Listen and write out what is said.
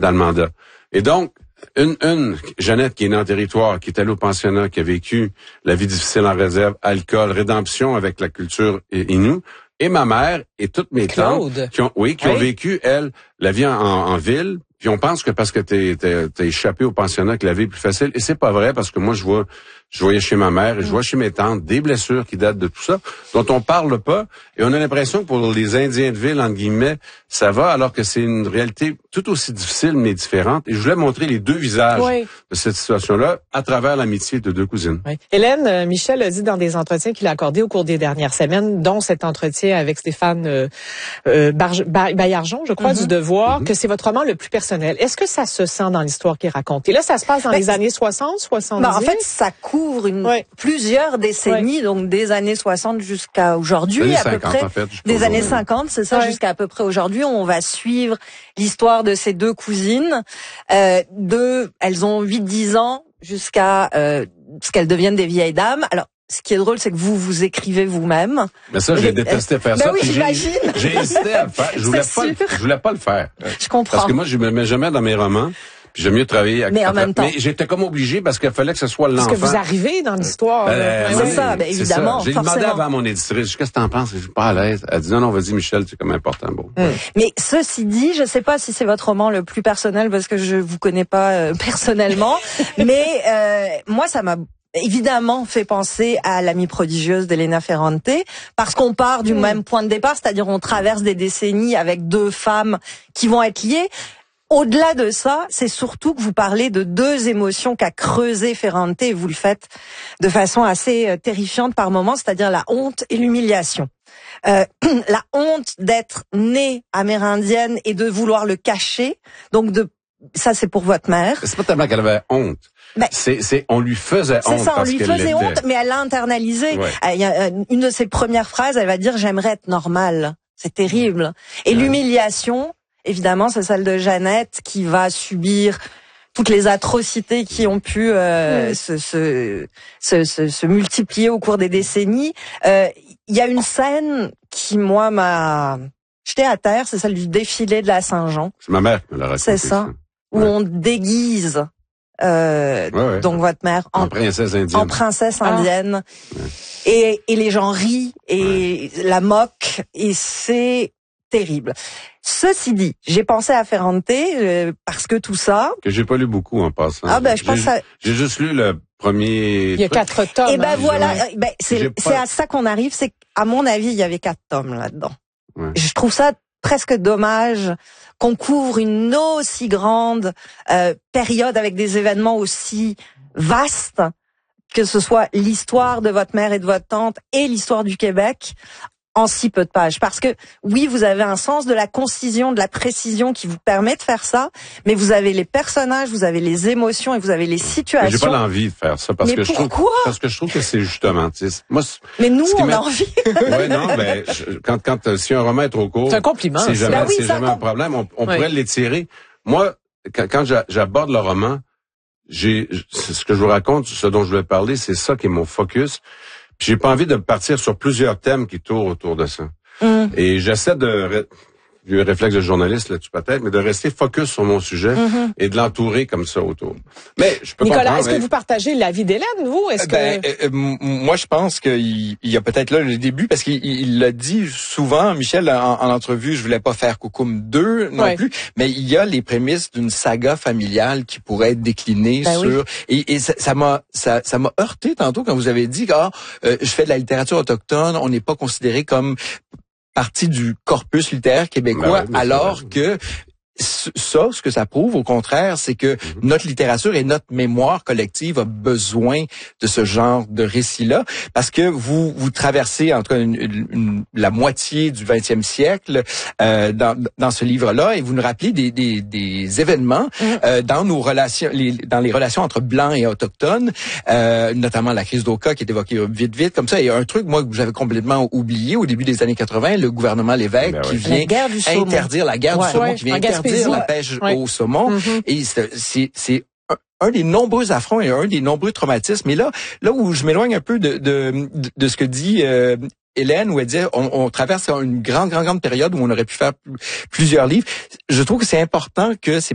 d'Almanda. Et donc, une Jeannette qui est née en territoire, qui est allée au pensionnat, qui a vécu la vie difficile en réserve, alcool, rédemption avec la culture Innu, et ma mère et toutes mes tantes qui ont vécu, elles, la vie en ville. Puis on pense que parce que t'es échappé au pensionnat que la vie est plus facile. Et c'est pas vrai, parce que moi, je voyais chez ma mère et je vois chez mes tantes des blessures qui datent de tout ça, dont on parle pas. Et on a l'impression que pour les Indiens de ville, entre guillemets, ça va, alors que c'est une réalité tout aussi difficile, mais différente. Et je voulais montrer les deux visages de cette situation-là à travers l'amitié de deux cousines. Oui. Hélène, Michel a dit dans des entretiens qu'il a accordés au cours des dernières semaines, dont cet entretien avec Stéphane Baillargeon, je crois, du Devoir, que c'est votre roman le plus personnel. Est-ce que ça se sent dans l'histoire qui est racontée? Là, ça se passe dans les années 60, 70? En fait, ça couvre plusieurs décennies, donc des années 60 jusqu'à aujourd'hui, à peu près. Des années 50, c'est ça, jusqu'à à peu près aujourd'hui. On va suivre l'histoire de ces deux cousines. Elles ont 8-10 ans jusqu'à ce qu'elles deviennent des vieilles dames. Alors, ce qui est drôle, c'est que vous écrivez vous-même. Mais ça, j'ai détesté faire ça. Oui, j'imagine. J'ai hésité à le faire. Je voulais pas le faire. Je comprends. Parce que moi, je me mets jamais dans mes romans. Puis j'aime mieux travailler mais en même temps. Mais j'étais comme obligé parce qu'il fallait que ce soit l'enfant. Parce que vous arrivez dans l'histoire. C'est ça, évidemment. J'ai demandé avant mon éditrice, qu'est-ce que t'en penses? Je suis pas à l'aise. Elle dit non, vas-y Michel, c'est comme important. Bon. Mais ceci dit, je sais pas si c'est votre roman le plus personnel parce que je vous connais pas personnellement, mais moi ça m'a évidemment fait penser à L'amie prodigieuse d'Elena Ferrante, parce qu'on part du même point de départ, c'est-à-dire on traverse des décennies avec deux femmes qui vont être liées. Au-delà de ça, c'est surtout que vous parlez de deux émotions qu'a creusé Ferrante, et vous le faites de façon assez terrifiante par moments, c'est-à-dire la honte et l'humiliation. La honte d'être née amérindienne et de vouloir le cacher, donc ça c'est pour votre mère. C'est pas tellement qu'elle avait honte. On lui faisait honte. C'est ça, on lui faisait honte, mais elle l'a internalisé. Il y a une de ses premières phrases, elle va dire « j'aimerais être normale ». C'est terrible. Et l'humiliation, évidemment, c'est celle de Jeannette qui va subir toutes les atrocités qui ont pu se multiplier au cours des décennies. Il y a une scène qui, moi, m'a jeté à terre, c'est celle du défilé de la Saint-Jean. C'est ma mère qui me l'a raconté. C'est ça. Où on déguise donc votre mère en princesse indienne. En princesse indienne. Et les gens rient et la moquent et c'est terrible. Ceci dit, j'ai pensé à Ferrante parce que tout ça... Que j'ai pas lu beaucoup en passant. Je pense j'ai juste lu le premier... Il y a 4 tomes. Et voilà, c'est à ça qu'on arrive, c'est qu'à mon avis, il y avait 4 tomes là-dedans. Je trouve ça presque dommage qu'on couvre une aussi grande période avec des événements aussi vastes, que ce soit l'histoire de votre mère et de votre tante et l'histoire du Québec, en si peu de pages. Parce que, oui, vous avez un sens de la concision, de la précision qui vous permet de faire ça, mais vous avez les personnages, vous avez les émotions et vous avez les situations. Mais j'ai pas l'envie de faire ça parce que je trouve que c'est justement, moi. Mais nous, on a envie. Ouais, non, si un roman est trop court. C'est un compliment. C'est jamais un problème. On pourrait l'étirer. Moi, quand j'aborde le roman, ce que je vous raconte, ce dont je voulais parler, c'est ça qui est mon focus. Puis j'ai pas envie de partir sur plusieurs thèmes qui tournent autour de ça. Et j'essaie du réflexe de journaliste là-dessus peut-être, mais de rester focus sur mon sujet et de l'entourer comme ça autour. Mais je peux Nicolas, est-ce que vous partagez l'avis d'Hélène, vous? Moi, je pense qu'il y a peut-être là le début, parce qu'il l'a dit souvent, Michel, en entrevue, je voulais pas faire Coucoum 2 non plus, mais il y a les prémices d'une saga familiale qui pourrait être déclinée sur... Et ça m'a heurté tantôt quand vous avez dit je fais de la littérature autochtone, on n'est pas considéré comme partie du corpus littéraire québécois, alors que ce que ça prouve, au contraire, c'est que notre littérature et notre mémoire collective a besoin de ce genre de récit-là, parce que vous traversez en tout cas la moitié du 20e siècle dans ce livre-là, et vous nous rappelez des événements dans nos relations, dans les relations entre blancs et autochtones, notamment la crise d'Oka qui est évoquée vite comme ça. Et un truc, moi, que j'avais complètement oublié au début des années 80, le gouvernement Lévesque qui vient interdire la guerre du saumon, qui vient interdire la pêche au saumon. Et c'est un des nombreux affronts et un des nombreux traumatismes. Mais là où je m'éloigne un peu de ce que dit Hélène, où elle dit on traverse une grande période où on aurait pu faire plusieurs livres. Je trouve que c'est important que ces